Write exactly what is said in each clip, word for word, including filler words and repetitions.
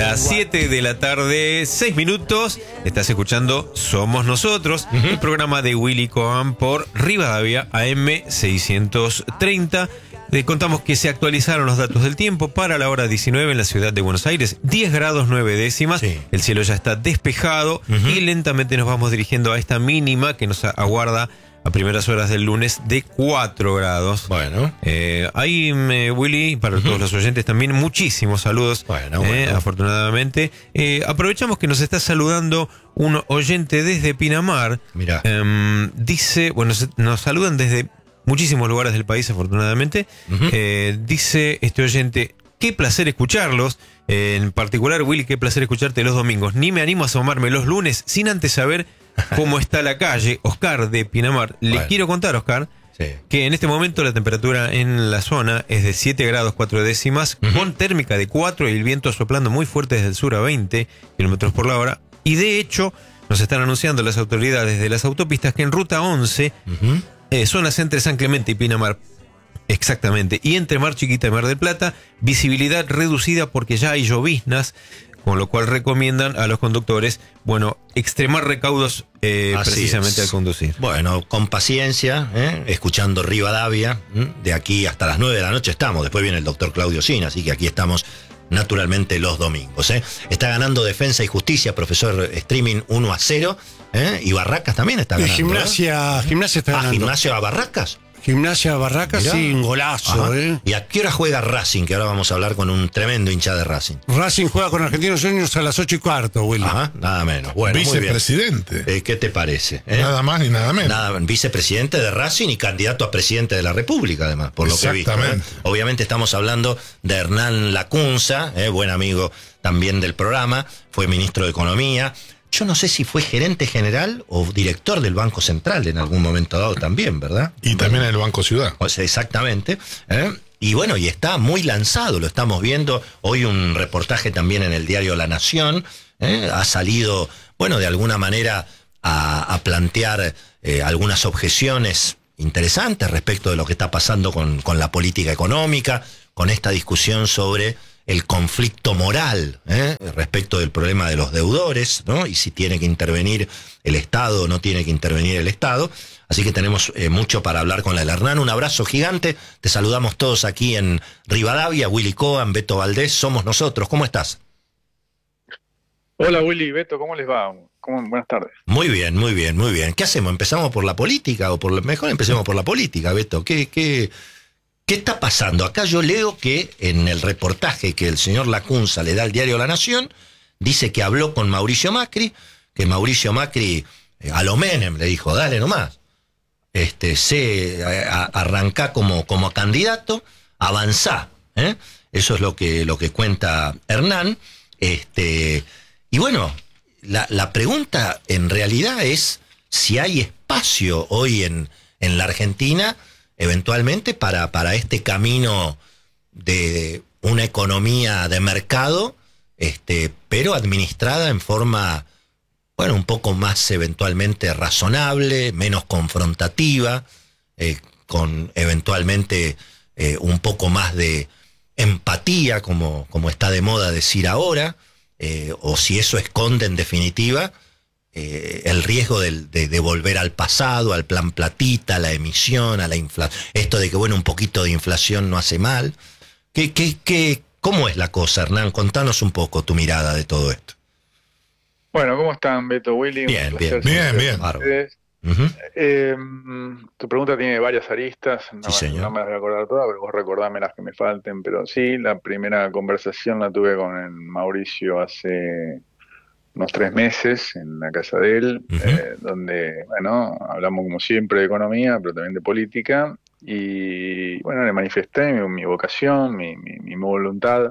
Las siete de la tarde, seis minutos. Estás escuchando Somos Nosotros, uh-huh. el programa de Willy Cohen por Rivadavia A M seiscientos treinta. Le contamos que se actualizaron los datos del tiempo para la hora diecinueve en la ciudad de Buenos Aires, diez grados nueve décimas, sí. El cielo ya está despejado, uh-huh. y lentamente nos vamos dirigiendo a esta mínima que nos aguarda a primeras horas del lunes de cuatro grados. Bueno. Eh, ahí, eh, Willy, para uh-huh. todos los oyentes también, muchísimos saludos, bueno, eh, bueno. afortunadamente. Eh, aprovechamos que nos está saludando un oyente desde Pinamar. Mirá. Eh, dice, bueno, nos saludan desde muchísimos lugares del país, afortunadamente. Uh-huh. Eh, dice este oyente, qué placer escucharlos. Eh, en particular, Willy, qué placer escucharte los domingos. Ni me animo a asomarme los lunes sin antes saber cómo está la calle. Oscar de Pinamar. Le bueno. quiero contar, Oscar, sí. que en este momento la temperatura en la zona es de siete grados cuatro décimas, uh-huh. con térmica de cuatro y el viento soplando muy fuerte desde el sur a veinte kilómetros por la hora. Y de hecho, nos están anunciando las autoridades de las autopistas que en ruta once... Uh-huh. Eh, zonas entre San Clemente y Pinamar, exactamente, y entre Mar Chiquita y Mar del Plata, visibilidad reducida porque ya hay lloviznas, con lo cual recomiendan a los conductores, bueno, extremar recaudos eh, precisamente es. al conducir. Bueno, con paciencia, ¿eh? escuchando Rivadavia, ¿eh? de aquí hasta las nueve de la noche estamos, después viene el doctor Claudio Sin, así que aquí estamos naturalmente los domingos. ¿eh? Está ganando Defensa y Justicia, profesor Streaming uno a cero, ¿eh? y Barracas también está ganando. Gimnasia, ¿eh? Gimnasia está ah, ganando. ¿Gimnasia a Barracas? Gimnasia Barracas, Mirá. sí, un golazo. ¿eh? ¿Y a qué hora juega Racing? Que ahora vamos a hablar con un tremendo hincha de Racing. Racing juega con Argentinos Juniors a las ocho y cuarto, Willy. Ajá, nada menos. Bueno, vicepresidente. Eh, ¿Qué te parece? ¿Eh? Nada más ni nada menos. Nada, vicepresidente de Racing y candidato a presidente de la República, además, por lo que he visto. Exactamente. ¿eh? Obviamente estamos hablando de Hernán Lacunza, ¿eh? buen amigo también del programa, fue ministro de Economía. Yo no sé si fue gerente general o director del Banco Central en algún momento dado también, ¿verdad? Y también en el Banco Ciudad. O sea, exactamente. ¿eh? Y bueno, y está muy lanzado, lo estamos viendo. Hoy un reportaje también en el diario La Nación. ¿eh? Ha salido, bueno, de alguna manera a, a plantear eh, algunas objeciones interesantes respecto de lo que está pasando con, con la política económica, con esta discusión sobre el conflicto moral ¿eh? respecto del problema de los deudores, ¿no? Y si tiene que intervenir el Estado o no tiene que intervenir el Estado. Así que tenemos eh, mucho para hablar con la Hernán. Un abrazo gigante. Te saludamos todos aquí en Rivadavia. Willy Cohen, Beto Valdés, Somos Nosotros. ¿Cómo estás? Hola Willy, Beto, ¿cómo les va? ¿Cómo? Buenas tardes. Muy bien, muy bien, muy bien. ¿Qué hacemos? ¿Empezamos por la política? o por la... Mejor empecemos por la política, Beto. ¿Qué, qué... ¿Qué está pasando? Acá yo leo que en el reportaje que el señor Lacunza le da al diario La Nación, dice que habló con Mauricio Macri, que Mauricio Macri eh, a lo Menem le dijo, dale nomás, este, se a, arrancá como, como candidato, avanzá. ¿eh? Eso es lo que, lo que cuenta Hernán. Este, y bueno, la, la pregunta en realidad es si hay espacio hoy en, en la Argentina eventualmente para, para este camino de una economía de mercado, este, pero administrada en forma, bueno, un poco más eventualmente razonable, menos confrontativa, eh, con eventualmente eh, un poco más de empatía, como, como está de moda decir ahora, eh, o si eso esconde en definitiva Eh, el riesgo de, de, de volver al pasado, al plan platita, a la emisión, a la inflación. Esto de que, bueno, un poquito de inflación no hace mal. ¿Qué, qué, qué, ¿Cómo es la cosa, Hernán? Contanos un poco tu mirada de todo esto. Bueno, ¿cómo están, Beto, Willy? Bien, bien. Bien, bien. Uh-huh. eh, tu pregunta tiene varias aristas. No, sí, señor. no me las voy a acordar todas, pero vos recordame las que me falten. Pero sí, la primera conversación la tuve con el Mauricio hace unos tres meses en la casa de él, uh-huh. eh, donde, bueno, hablamos como siempre de economía, pero también de política, y bueno, le manifesté mi, mi vocación, mi, mi, mi voluntad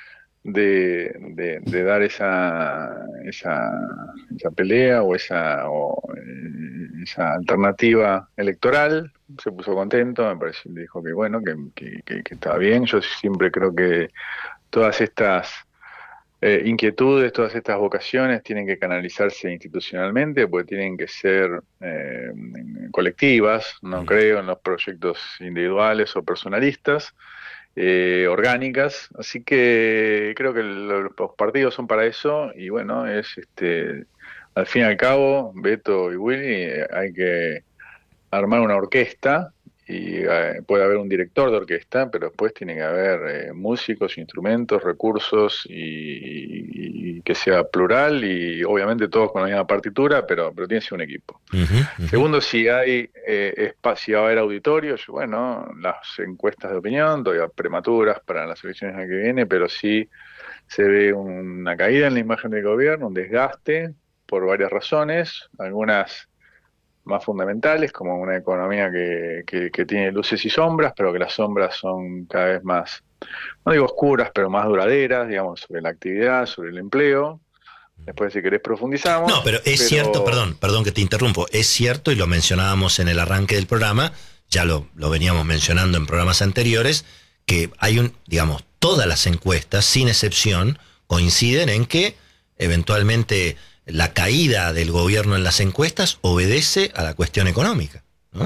de, de, de dar esa, esa, esa pelea o esa, o, eh, esa alternativa electoral. Se puso contento, me pareció, le dijo que bueno, que, que, que, que estaba bien. Yo siempre creo que todas estas Eh, inquietudes, todas estas vocaciones tienen que canalizarse institucionalmente porque tienen que ser eh, colectivas, no creo en los proyectos individuales o personalistas, eh, orgánicas. Así que creo que lo- los partidos son para eso y bueno, es este, al fin y al cabo, Beto y Willy, eh, hay que armar una orquesta y eh, puede haber un director de orquesta, pero después tiene que haber eh, músicos, instrumentos, recursos y, y que sea plural y obviamente todos con la misma partitura, pero, pero tiene que ser un equipo. Ujú, ujú. Segundo, si hay eh, espacio, si va a haber auditorios, bueno, las encuestas de opinión todavía prematuras para las elecciones del año que viene, pero sí se ve una caída en la imagen del gobierno, un desgaste por varias razones, algunas más fundamentales, como una economía que, que, que tiene luces y sombras, pero que las sombras son cada vez más, no digo oscuras, pero más duraderas, digamos, sobre la actividad, sobre el empleo. Después, si querés, profundizamos. No, pero es pero... cierto, perdón, perdón que te interrumpo, es cierto y lo mencionábamos en el arranque del programa, ya lo, lo veníamos mencionando en programas anteriores, que hay un, digamos, todas las encuestas, sin excepción, coinciden en que eventualmente la caída del gobierno en las encuestas obedece a la cuestión económica, ¿no?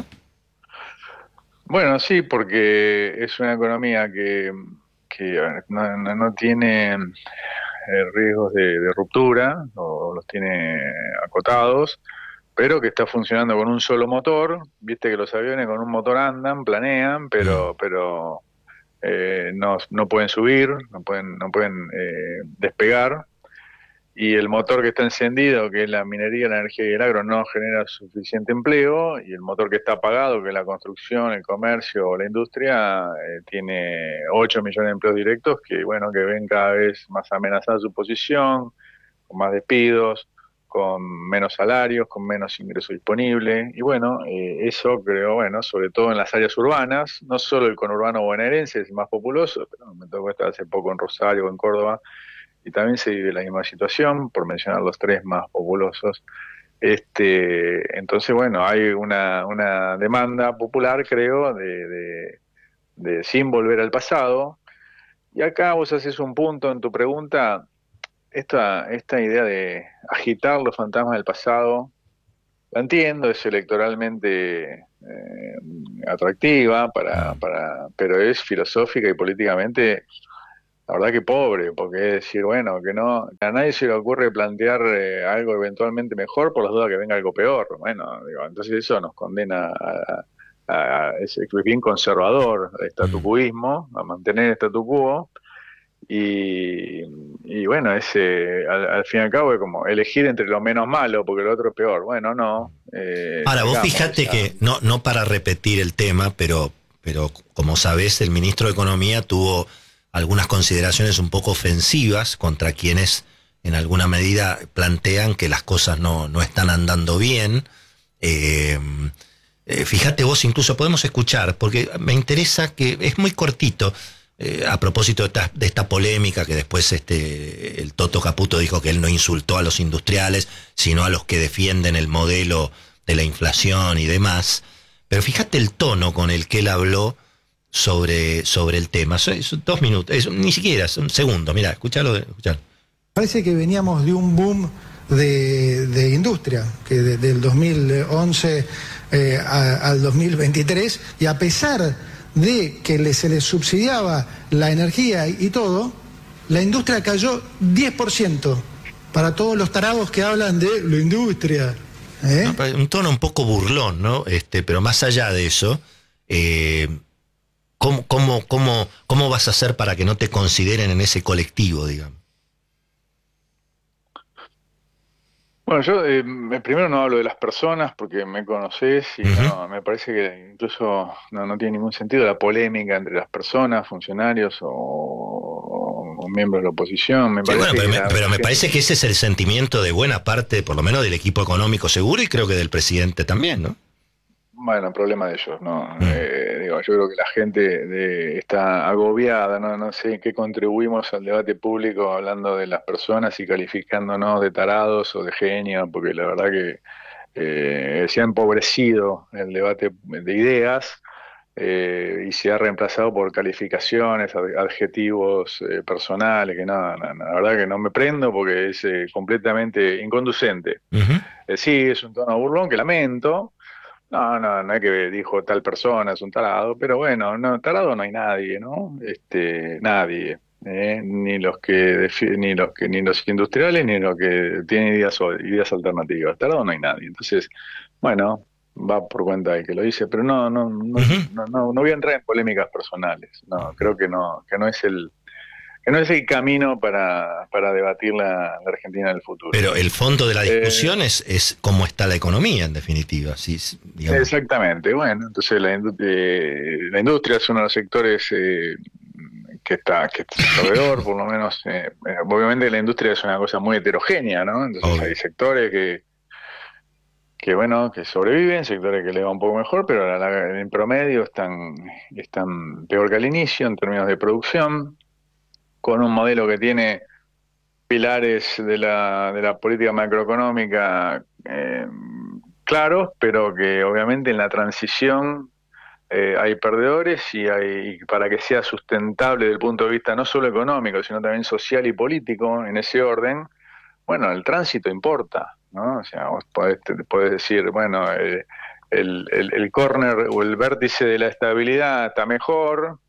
Bueno, sí, porque es una economía que, que no, no, no tiene eh, riesgos de, de ruptura, o los tiene acotados, pero que está funcionando con un solo motor. Viste que los aviones con un motor andan, planean, pero, Mm. pero eh, no, no pueden subir, no pueden, no pueden eh, despegar. Y el motor que está encendido, que es la minería, la energía y el agro, no genera suficiente empleo, y el motor que está apagado, que es la construcción, el comercio o la industria, eh, tiene ocho millones de empleos directos que, bueno, que ven cada vez más amenazada su posición, con más despidos, con menos salarios, con menos ingreso disponible. Y bueno, eh, eso creo, bueno, sobre todo en las áreas urbanas, no solo el conurbano bonaerense es el más populoso, pero me tocó estar hace poco en Rosario o en Córdoba, y también se vive la misma situación, por mencionar los tres más populosos. Este, entonces, bueno, hay una, una demanda popular, creo, de, de, de sin volver al pasado. Y acá vos haces un punto en tu pregunta, esta, esta idea de agitar los fantasmas del pasado, la entiendo, es electoralmente eh, atractiva, para, para, pero es filosófica y políticamente, la verdad que pobre, porque es decir, bueno, que no, a nadie se le ocurre plantear eh, algo eventualmente mejor por las dudas que venga algo peor. Bueno, digo, entonces eso nos condena a, a, a es bien conservador, el statuquismo, a mantener el statu quo. Y, y bueno, ese al, al fin y al cabo es como elegir entre lo menos malo, porque lo otro es peor. Bueno, no. Eh, Ahora, vos sigamos, fijate ya. que, no, no para repetir el tema, pero, pero como sabés, el ministro de Economía tuvo algunas consideraciones un poco ofensivas contra quienes en alguna medida plantean que las cosas no, no están andando bien. Eh, eh, fíjate vos, incluso podemos escuchar, porque me interesa, que es muy cortito, eh, a propósito de esta, de esta polémica que después este, el Toto Caputo dijo que él no insultó a los industriales, sino a los que defienden el modelo de la inflación y demás. Pero fíjate el tono con el que él habló sobre, sobre el tema. Son, son dos minutos, es, ni siquiera, es un segundo. Mira, escúchalo, escúchalo. Parece que veníamos de un boom de, de industria, que de, del dos mil once eh, a, al dos mil veintitrés, y a pesar de que le, se le subsidiaba la energía y, y todo, la industria cayó diez por ciento, para todos los tarados que hablan de la industria. ¿eh? No, un tono un poco burlón, ¿no? Este, pero más allá de eso, eh, ¿cómo, cómo, cómo, ¿cómo vas a hacer para que no te consideren en ese colectivo, digamos? Bueno, yo eh, primero no hablo de las personas porque me conocés y Uh-huh. no, me parece que incluso no, no tiene ningún sentido la polémica entre las personas, funcionarios o, o miembros de la oposición. Me Sí, parece bueno, pero, que me, la pero me gente- parece que ese es el sentimiento de buena parte, por lo menos del equipo económico seguro, y creo que del presidente también, ¿no? Bueno, problema de ellos, ¿no? Mm. Eh, digo, yo creo que la gente de- está agobiada, ¿no? No sé en qué contribuimos al debate público hablando de las personas y calificándonos de tarados o de genios, porque la verdad que eh, se ha empobrecido el debate de ideas eh, y se ha reemplazado por calificaciones, ad- adjetivos eh, personales, que no, no, no, la verdad que no me prendo porque es eh, completamente inconducente. Uh-huh. Eh, sí, es un tono burlón que lamento, No, no, no es que dijo tal persona, es un tarado, pero bueno, no, tarado no hay nadie, ¿no? Este, nadie, ¿eh? Ni los que defi- ni los que, ni los industriales, ni los que tienen ideas, o- ideas alternativas. Tarado no hay nadie. Entonces, bueno, va por cuenta de que lo dice, pero no, no, no, Ujú. no, no, no voy a entrar en polémicas personales. No, creo que no, que no es el, que no es el camino para, para debatir la, la Argentina del futuro. Pero el fondo de la Eh, discusión es, es cómo está la economía, en definitiva. Sí, sí, digamos. Exactamente, bueno, entonces la, indu- eh, la industria es uno de los sectores eh, que está, que es proveedor, por lo menos, eh, eh, obviamente la industria es una cosa muy heterogénea, ¿no? Entonces Obvio. hay sectores que, que bueno, que sobreviven, sectores que le va un poco mejor, pero a la- en promedio están, están peor que al inicio en términos de producción, con un modelo que tiene pilares de la, de la política macroeconómica eh, claros, pero que obviamente en la transición eh, hay perdedores y hay, y para que sea sustentable desde el punto de vista no solo económico, sino también social y político en ese orden, bueno, el tránsito importa, ¿no? O sea, vos podés, te- podés decir, bueno, eh, el, el, el corner o el vértice de la estabilidad está mejor,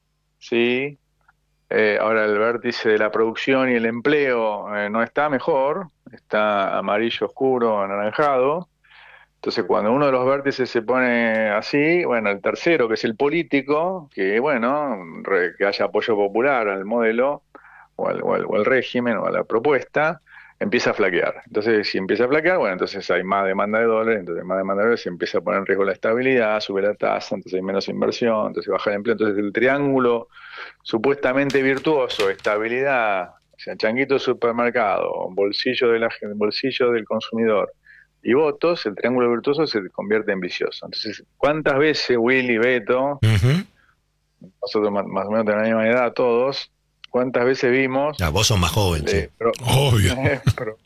¿sí? Eh, ahora el vértice de la producción y el empleo eh, no está mejor, está amarillo oscuro, anaranjado. Entonces, cuando uno de los vértices se pone así, bueno, el tercero, que es el político, que bueno, re- que haya apoyo popular al modelo o al, o al- o al régimen o a la propuesta, empieza a flaquear. Entonces, si empieza a flaquear, bueno, entonces hay más demanda de dólares, entonces más demanda de dólares, se empieza a poner en riesgo la estabilidad, sube la tasa, entonces hay menos inversión, entonces baja el empleo. Entonces, el triángulo supuestamente virtuoso, estabilidad, o sea, changuito de supermercado, bolsillo, de la, gen- bolsillo del consumidor y votos, el triángulo virtuoso se convierte en vicioso. Entonces, ¿cuántas veces Willy, Beto, Ujú. nosotros más, más o menos de la misma edad todos, cuántas veces vimos Ah, vos sos más joven, sí. eh, pro- Obvio. pro-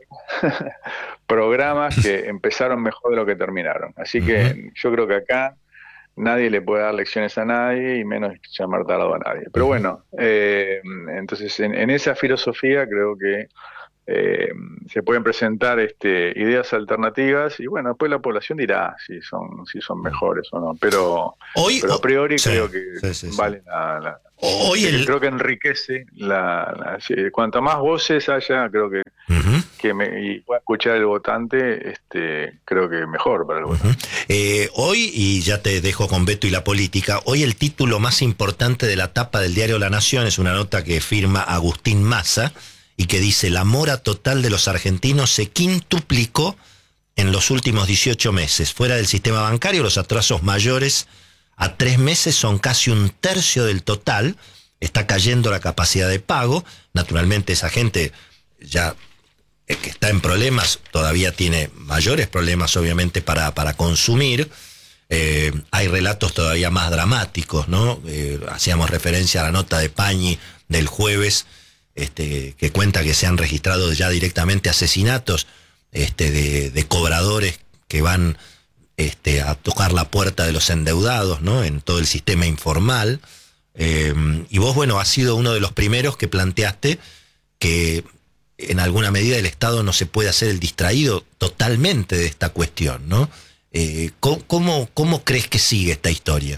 programas que empezaron mejor de lo que terminaron? Así Ujú. que yo creo que acá nadie le puede dar lecciones a nadie y menos llamar tarado a nadie. Pero Ujú. bueno, eh, entonces en, en esa filosofía creo que eh, se pueden presentar este, ideas alternativas y bueno, después la población dirá si son, si son mejores o no. Pero, Hoy, pero a o- priori sí, creo que sí, sí, sí. vale la, la- Hoy el. creo que enriquece la, la- sí, cuanto más voces haya, creo que Ujú. que me, y pueda escuchar el votante, este, creo que mejor para el votante. Eh, hoy, y ya te dejo con Beto y la política, hoy el título más importante de la tapa del diario La Nación es una nota que firma Agustín Massa y que dice: la mora total de los argentinos se quintuplicó en los últimos dieciocho meses. Fuera del sistema bancario, los atrasos mayores a tres meses son casi un tercio del total. Está cayendo la capacidad de pago. Naturalmente esa gente ya eh, que está en problemas, todavía tiene mayores problemas obviamente para, para consumir. Eh, hay relatos todavía más dramáticos, ¿no? Eh, hacíamos referencia a la nota de Pañi del jueves, este, que cuenta que se han registrado ya directamente asesinatos este, de, de cobradores que van este, a tocar la puerta de los endeudados, ¿no? En todo el sistema informal. Eh, y vos, bueno, has sido uno de los primeros que planteaste que en alguna medida el Estado no se puede hacer el distraído totalmente de esta cuestión, ¿no? Eh, ¿cómo, cómo, ¿Cómo crees que sigue esta historia?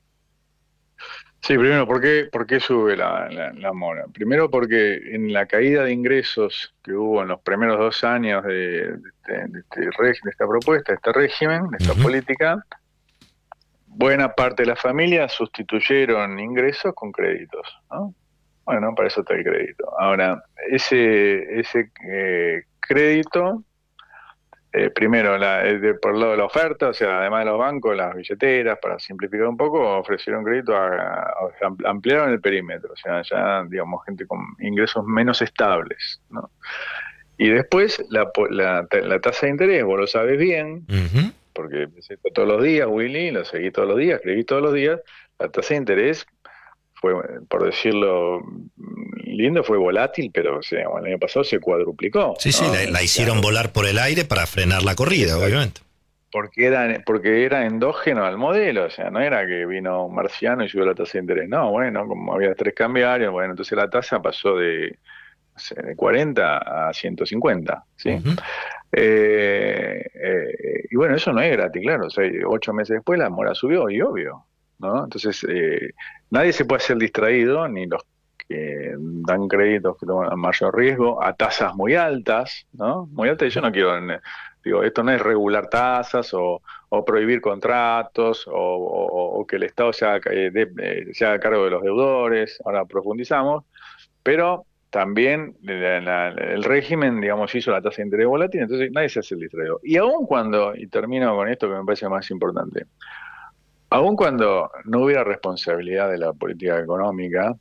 Sí, primero, ¿por qué, por qué sube la, la, la mora? Primero porque en la caída de ingresos que hubo en los primeros dos años de, de, este, de, este reg- de esta propuesta, de este régimen, de esta Ujú. política, buena parte de las familias sustituyeron ingresos con créditos, ¿no? Bueno, para eso está el crédito. Ahora, ese, ese eh, crédito, eh, primero, la, eh, de- por el lado de la oferta, o sea, además de los bancos, las billeteras, para simplificar un poco, ofrecieron crédito, a, a- a- ampliaron el perímetro, o sea, ya, digamos, gente con ingresos menos estables, ¿no? Y después, la, po- la, ta- la tasa de interés, vos lo sabes bien, Ujú. porque empecé todos los días, Willy, lo seguí todos los días, escribí todos los días, la tasa de interés fue, por decirlo lindo, fue volátil, pero o sea, el año pasado se cuadruplicó. Sí, sí, ¿no? la, la hicieron Claro, volar por el aire para frenar la corrida, exacto. obviamente. Porque era, porque era endógeno al modelo, o sea, no era que vino un marciano y subió la tasa de interés. No, bueno, como había tres cambiarios, bueno, entonces la tasa pasó de, no sé, de cuarenta a ciento cincuenta, ¿sí? Ujú. Eh, eh, y bueno, eso no es gratis, claro. O sea, ocho meses después la mora subió, y obvio, ¿no? Entonces, eh, nadie se puede hacer distraído, ni los que dan créditos que toman mayor riesgo, a tasas muy altas, ¿no? Muy altas, y yo no quiero, digo, esto no es regular tasas o, o prohibir contratos o, o, o que el Estado se haga, eh, de, eh, se haga cargo de los deudores, ahora profundizamos, pero también la, la, el régimen, digamos, hizo la tasa de interés volátil, entonces nadie se hace el distraído. Y aún cuando, y termino con esto que me parece más importante, aún cuando no hubiera responsabilidad de la política económica,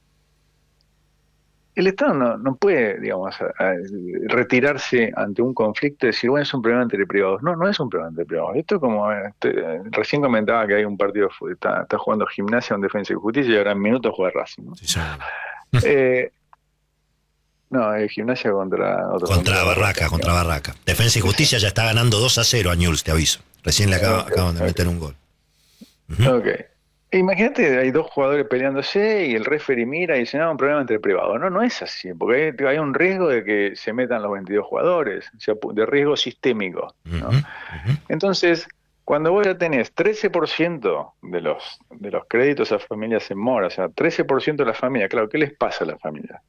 el Estado no, no puede, digamos, a, a, retirarse ante un conflicto y decir, bueno, es un problema entre privados. No, no es un problema entre privados. Esto es como, este, recién comentaba que hay un partido, está, está jugando Gimnasia en Defensa y Justicia y ahora en minutos juega Racing, ¿no? Sí, eh, no, es Gimnasia contra... Otro contra, contra Barraca, contra Barraca. Defensa y Justicia ya está ganando dos a cero a Newell's, te aviso. Recién le acaba, okay, acaban de okay. meter un gol. Uh-huh. Ok. Imagínate, hay dos jugadores peleándose y el referee mira y dice, no, un problema entre privados. No, no es así, porque hay, hay un riesgo de que se metan los veintidós jugadores, o sea, de riesgo sistémico, ¿no? Uh-huh, uh-huh. Entonces, cuando vos ya tenés trece por ciento de los, de los créditos a familias en mora, o sea, trece por ciento de la familia, claro, ¿qué les pasa a la familia?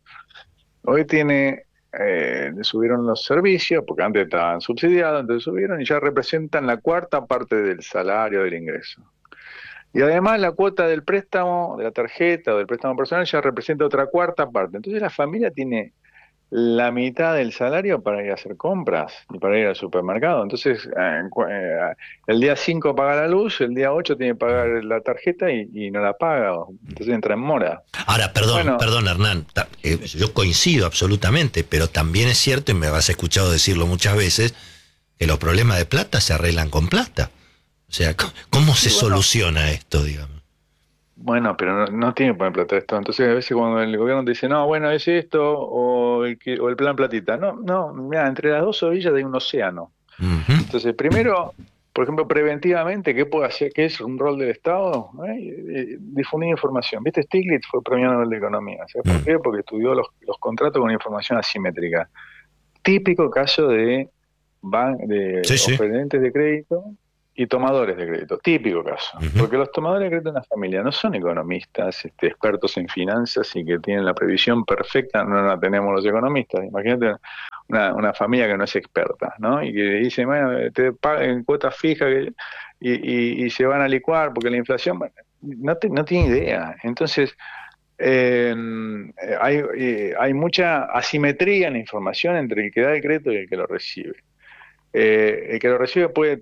Hoy tiene, eh, subieron los servicios, porque antes estaban subsidiados, entonces subieron y ya representan la cuarta parte del salario del ingreso. Y además la cuota del préstamo, de la tarjeta o del préstamo personal ya representa otra cuarta parte. Entonces la familia tiene la mitad del salario para ir a hacer compras y para ir al supermercado. Entonces eh, eh, el día cinco paga la luz, el día ocho tiene que pagar la tarjeta y, y no la paga. Entonces entra en mora. Ahora, perdón, bueno, perdón Hernán, eh, yo coincido absolutamente, pero también es cierto, y me has escuchado decirlo muchas veces, que los problemas de plata se arreglan con plata. O sea, ¿cómo se sí, bueno, soluciona esto, digamos? Bueno, pero no, no tiene que poner plata esto. Entonces, a veces cuando el gobierno te dice, no, bueno, es esto o el, o el plan platita. No, no, mira, entre las dos orillas hay un océano. Uh-huh. Entonces, primero, por ejemplo, preventivamente, ¿qué puede hacer? ¿Qué es un rol del Estado? ¿Eh? Difundir información. ¿Viste? Stiglitz fue premio Nobel de Economía. ¿Sabes por uh-huh. qué? Porque estudió los, los contratos con información asimétrica. Típico caso de, ban- de sí, oferentes sí. de crédito y tomadores de crédito, típico caso, uh-huh. porque los tomadores de crédito en la familia no son economistas, este, expertos en finanzas y que tienen la previsión perfecta, no la tenemos los economistas. Imagínate una, una familia que no es experta, ¿no? Y que dice, bueno, te pagan cuotas fijas y, y, y se van a licuar porque la inflación, bueno, no, te, no tiene idea. Entonces, eh, hay, eh, hay mucha asimetría en la información entre el que da el crédito y el que lo recibe. Eh, el que lo recibe puede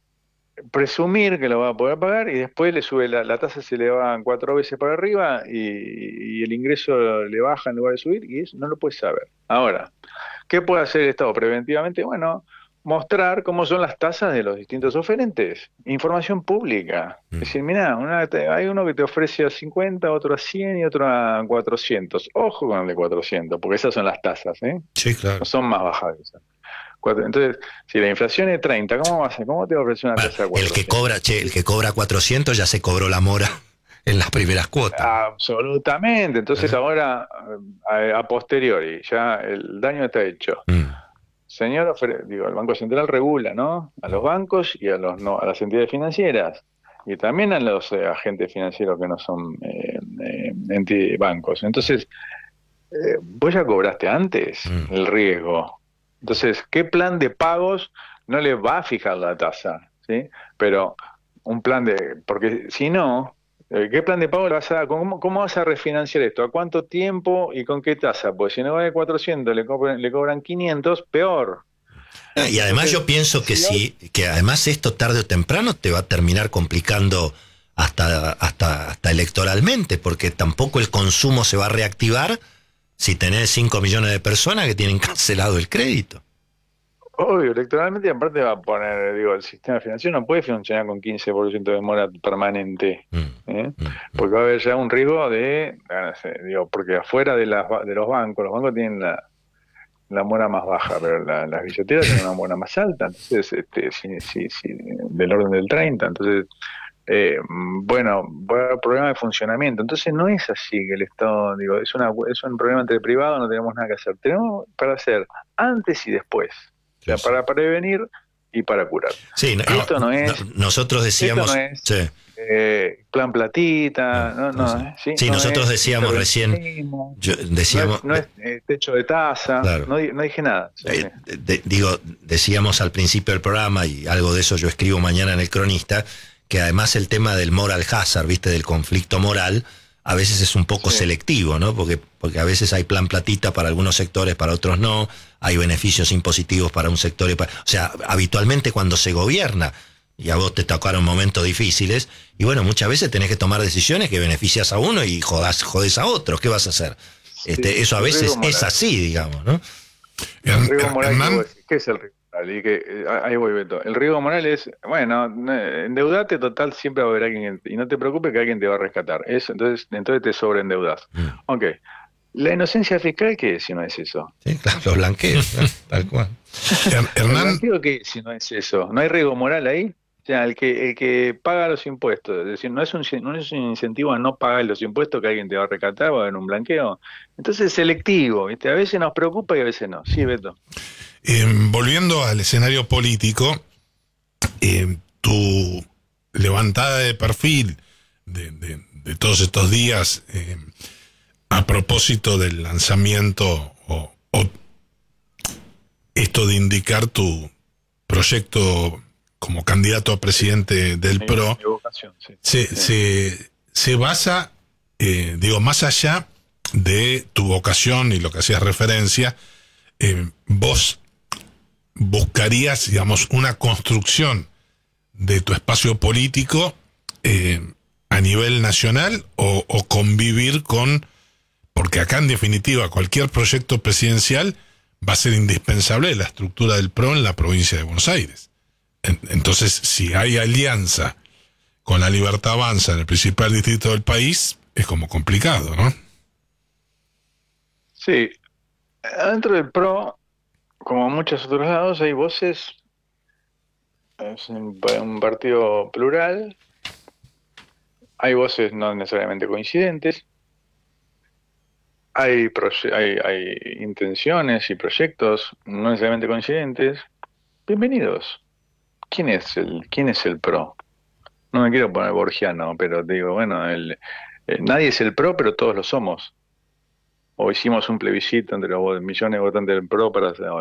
presumir que lo va a poder pagar y después le sube la, la tasa, se le va cuatro veces para arriba y, y el ingreso le baja en lugar de subir y eso no lo puede saber. Ahora, ¿qué puede hacer el Estado preventivamente? Bueno, mostrar cómo son las tasas de los distintos oferentes, información pública. Mm. Es decir, mirá, una, hay uno que te ofrece a cincuenta, otro a cien y otro a cuatrocientos. Ojo con el de cuatrocientos, porque esas son las tasas, ¿eh? Sí, claro. No son más bajas esas. Entonces, si la inflación es treinta, ¿cómo vas a, cómo te va a ofrecer una tasa de cuatrocientos? El que cobra, che, el que cobra cuatrocientos ya se cobró la mora en las primeras cuotas. Absolutamente. Entonces, ¿eh? ahora, a, a posteriori, ya el daño está hecho. Mm. Señor, digo, el Banco Central regula, ¿no? A los bancos y a los no, a las entidades financieras. Y también a los eh, agentes financieros que no son eh, eh, bancos. Entonces, eh, vos ya cobraste antes mm. el riesgo. Entonces, ¿qué plan de pagos no le va a fijar la tasa? ¿Sí? Pero un plan de... Porque si no, ¿qué plan de pago le vas a dar? ¿Cómo, cómo vas a refinanciar esto? ¿A cuánto tiempo y con qué tasa? Pues si no vale cuatrocientos, le cobran, le cobran quinientos, peor. Y además Entonces, yo pienso que sí, si, que además esto tarde o temprano te va a terminar complicando hasta, hasta, hasta electoralmente, porque tampoco el consumo se va a reactivar si tenés cinco millones de personas que tienen cancelado el crédito. Obvio, electoralmente aparte va a poner, digo, el sistema financiero no puede funcionar con quince por ciento de mora permanente, mm, ¿eh? mm, porque va a haber ya un riesgo de, no sé, digo, porque afuera de, las, de los bancos, los bancos tienen la, la mora más baja, pero la, las billeteras tienen una mora más alta, entonces, este, sí, sí, sí, del orden del treinta, entonces... Eh, bueno, va a haber problema de funcionamiento. Entonces no es así que el Estado, digo, es una es un problema entre privados, no tenemos nada que hacer. Tenemos para hacer antes y después. O sea, sí. para prevenir y para curar. Sí, no, Esto no es... no, nosotros decíamos... Esto no es sí. eh, plan platita, no, no, sí. eh, sí, Sí, no nosotros es decíamos recién, intervencionismo, yo- no decíamos, es, no es, eh, techo de taza, Claro. no, di- no dije nada. Sí, eh, sí. de- digo, decíamos al principio del programa, y algo de eso yo escribo mañana en El Cronista, que además el tema del moral hazard, viste, del conflicto moral, a veces es un poco Sí. selectivo, ¿no? Porque, porque a veces hay plan platita para algunos sectores, para otros no, hay beneficios impositivos para un sector y para, o sea, habitualmente cuando se gobierna, y a vos te tocaron momentos difíciles, y bueno, muchas veces tenés que tomar decisiones que beneficias a uno y jodas, jodes a otro. ¿Qué vas a hacer? Este, eso a el veces riesgo moral. es así, digamos, ¿no? El riesgo Her- moral, Hernán, ¿qué, ¿qué es el riesgo moral? Y que, eh, ahí voy, Beto. El riesgo moral es, bueno, eh, endeudate, total, siempre va a haber alguien, y no te preocupes que alguien te va a rescatar. Eso, entonces, entonces te sobreendeudas. Mm. Ok. ¿La inocencia fiscal qué es si no es eso? Sí, claro, los blanqueos, ¿no? Tal cual. Her- ¿El Hernán, blanqueo qué es si no es eso? ¿No hay riesgo moral ahí? O sea, el que, el que paga los impuestos, es decir, no es un, no es un incentivo a no pagar los impuestos que alguien te va a rescatar, va a haber un blanqueo. Entonces es selectivo, ¿viste? A veces nos preocupa y a veces no. Sí, Beto. eh, volviendo al escenario político, eh, tu levantada de perfil de, de- de todos estos días, eh, a propósito del lanzamiento o, o esto de indicar tu proyecto como candidato a presidente del Mi- PRO, mi vocación, sí. se, Sí. se, se basa, eh, digo, más allá de tu vocación y lo que hacías referencia, eh, vos buscarías, digamos, una construcción de tu espacio político eh, a nivel nacional o, o convivir con, porque acá en definitiva cualquier proyecto presidencial va a ser indispensable la estructura del PRO en la provincia de Buenos Aires. En- Entonces, si hay alianza con la Libertad Avanza en el principal distrito del país, es como complicado, ¿no? Sí, dentro del PRO, como en muchos otros lados, hay voces, es un, pa- un partido plural, hay voces no necesariamente coincidentes, hay, proye- hay, hay intenciones y proyectos no necesariamente coincidentes. Bienvenidos. ¿Quién es el, quién es el PRO? No me quiero poner borgiano, pero digo, bueno, el, eh, nadie es el PRO, pero todos lo somos. O hicimos un plebiscito entre los millones de votantes del PRO para